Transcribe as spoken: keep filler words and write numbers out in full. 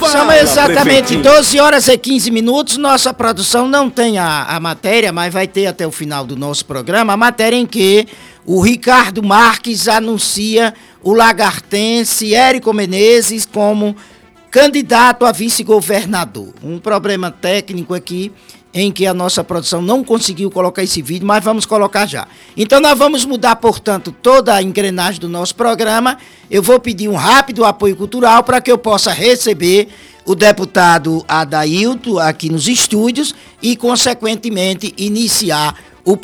São exatamente doze horas e quinze minutos. Nossa produção não tem a, a matéria, mas vai ter até o final do nosso programa a matéria em que o Ricardo Marques anuncia o lagartense Érico Menezes como candidato a vice-governador. Um problema técnico aqui em que a nossa produção não conseguiu colocar esse vídeo, mas vamos colocar já. Então nós vamos mudar, portanto, toda a engrenagem do nosso programa. Eu vou pedir um rápido apoio cultural para que eu possa receber o deputado Adailto aqui nos estúdios e, consequentemente, iniciar